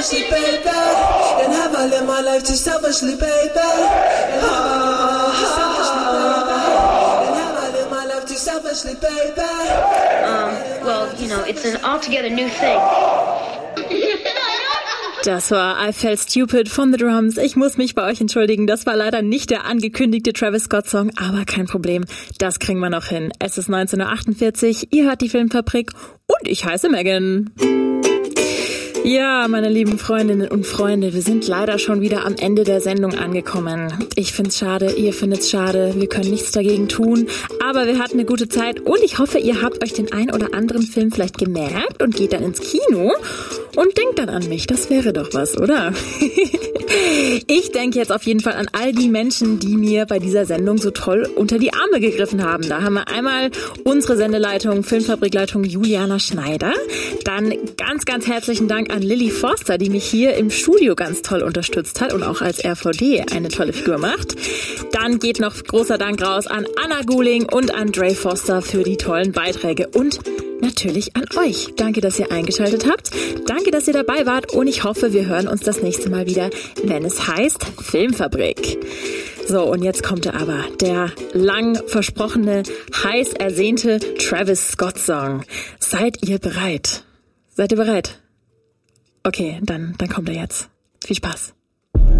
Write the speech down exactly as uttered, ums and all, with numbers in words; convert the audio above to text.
selfishly, baby. And have I lived my life too selfishly, baby? And have I lived my life too selfishly, baby? And have I lived my life too selfishly, baby? Um, well, you know, it's an altogether new thing. Das war I Felt Stupid von The Drums. Ich muss mich bei euch entschuldigen, das war leider nicht der angekündigte Travis Scott-Song, aber kein Problem, das kriegen wir noch hin. Es ist neunzehn Uhr achtundvierzig, ihr hört die Filmfabrik und ich heiße Megan. Ja, meine lieben Freundinnen und Freunde, wir sind leider schon wieder am Ende der Sendung angekommen. Ich find's schade, ihr findet's schade, wir können nichts dagegen tun, aber wir hatten eine gute Zeit und ich hoffe, ihr habt euch den ein oder anderen Film vielleicht gemerkt und geht dann ins Kino und denkt dann an mich, das wäre doch was, oder? Ich denke jetzt auf jeden Fall an all die Menschen, die mir bei dieser Sendung so toll unter die Arme gegriffen haben. Da haben wir einmal unsere Sendeleitung, Filmfabrikleitung Juliana Schneider, dann ganz, ganz herzlichen Dank an Lilly Forster, die mich hier im Studio ganz toll unterstützt hat und auch als R V D eine tolle Figur macht. Dann geht noch großer Dank raus an Anna Guling und an Dre Foster für die tollen Beiträge und natürlich an euch. Danke, dass ihr eingeschaltet habt. Danke, dass ihr dabei wart und ich hoffe, wir hören uns das nächste Mal wieder, wenn es heißt Filmfabrik. So, und jetzt kommt er aber, der lang versprochene, heiß ersehnte Travis Scott-Song. Seid ihr bereit? Seid ihr bereit? Okay, dann, dann kommt er jetzt. Viel Spaß.